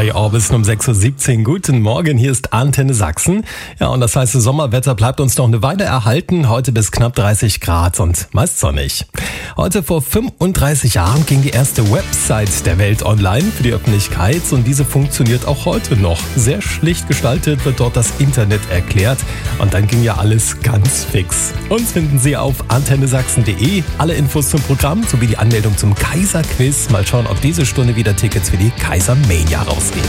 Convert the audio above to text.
bei Orbison um 6.17 Uhr. Guten Morgen, hier ist Antenne Sachsen. Ja, und das heißt, das Sommerwetter bleibt uns noch eine Weile erhalten. Heute bis knapp 30 Grad und meist sonnig. Heute vor 35 Jahren ging die erste Website der Welt online für die Öffentlichkeit. Und diese funktioniert auch heute noch. Sehr schlicht gestaltet wird dort das Internet erklärt. Und dann ging ja alles ganz fix. Uns finden Sie auf antennesachsen.de. Alle Infos zum Programm sowie die Anmeldung zum Kaiser-Quiz. Mal schauen, ob diese Stunde wieder Tickets für die Kaiser-Mania rausgehen.